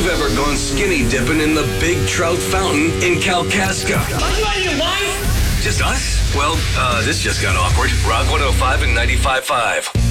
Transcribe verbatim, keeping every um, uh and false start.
ever gone skinny dipping in the Big Trout Fountain in Kalkaska? Are you out of your mind? Just us? Well, uh, this just got awkward. Rock one oh five and ninety-five point five.